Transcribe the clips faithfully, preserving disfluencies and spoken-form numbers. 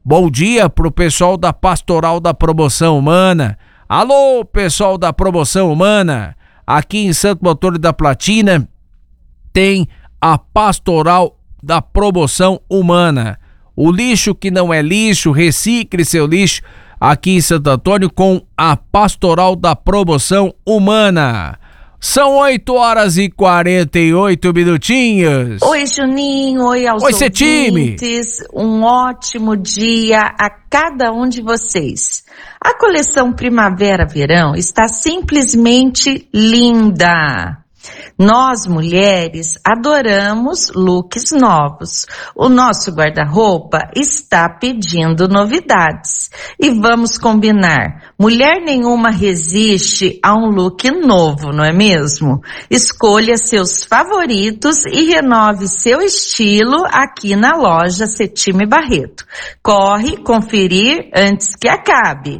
Bom dia pro pessoal da Pastoral da Promoção Humana. Alô, pessoal da Promoção Humana. Aqui em Santo Antônio da Platina tem a Pastoral da Promoção Humana. O lixo que não é lixo, recicle seu lixo aqui em Santo Antônio com a Pastoral da Promoção Humana. São oito horas e quarenta e oito minutinhos. Oi, Juninho. Oi aos Oi, Cetime. ouvintes. Um ótimo dia a cada um de vocês. A coleção Primavera-Verão está simplesmente linda. Nós, mulheres, adoramos looks novos. O nosso guarda-roupa está pedindo novidades. E vamos combinar, mulher nenhuma resiste a um look novo, não é mesmo? Escolha seus favoritos e renove seu estilo aqui na loja Cetime Barreto. Corre conferir antes que acabe.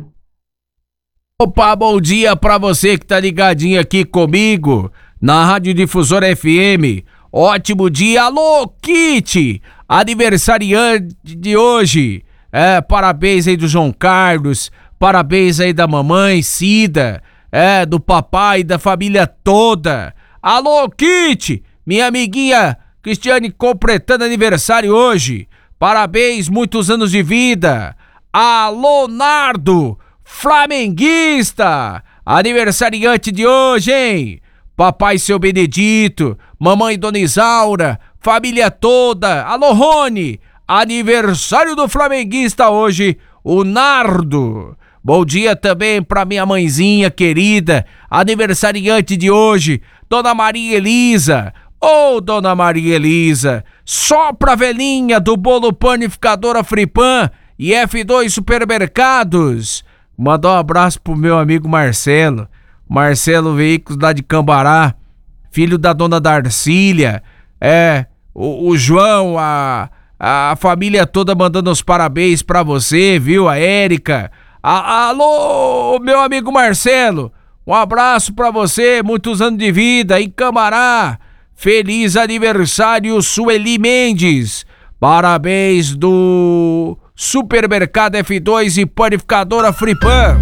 Opa, bom dia pra você que tá ligadinho aqui comigo na Rádio Difusora F M. Ótimo dia, alô Kitty, aniversariante de hoje. É, parabéns aí do João Carlos, parabéns aí da mamãe Cida, é, do papai e da família toda. Alô Kitty, minha amiguinha Cristiane completando aniversário hoje. Parabéns, muitos anos de vida. Alô Nardo, flamenguista, aniversariante de hoje, hein? Papai Seu Benedito, mamãe Dona Isaura, família toda. Alô Rony, aniversário do flamenguista hoje, o Nardo. Bom dia também pra minha mãezinha querida, aniversariante de hoje, Dona Maria Elisa. Ô, Dona Maria Elisa, só pra velhinha do bolo panificadora Fripan e F dois Supermercados. Mandar um abraço pro meu amigo Marcelo. Marcelo Veículos lá de Cambará, filho da dona Darcília, é, o, o João, a, a família toda mandando os parabéns pra você, viu, a Érica. A, alô, meu amigo Marcelo, um abraço pra você, muitos anos de vida em Cambará. Feliz aniversário, Sueli Mendes. Parabéns do Supermercado F dois e Panificadora Fripan.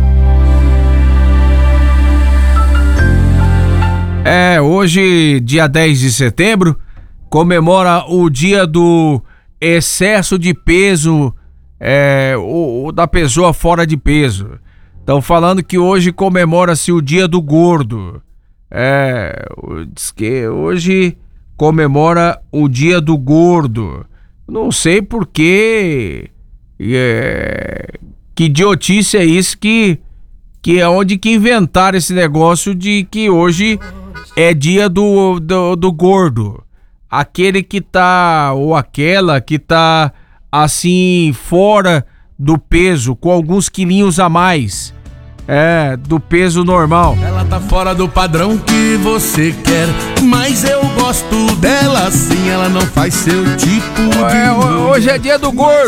É, hoje, dia dez de setembro, comemora o dia do excesso de peso, é, o, o da pessoa fora de peso. Estão falando que hoje comemora-se o dia do gordo. É, diz que hoje comemora o dia do gordo. Não sei por que, é, que idiotice é isso que, que é onde que inventaram esse negócio de que hoje é dia do, do, do gordo. Aquele que tá, ou aquela que tá assim, fora do peso, com alguns quilinhos a mais. É, do peso normal. Ela tá fora do padrão que você quer, mas eu gosto dela assim, ela não faz seu tipo de... É, hoje é dia do gordo.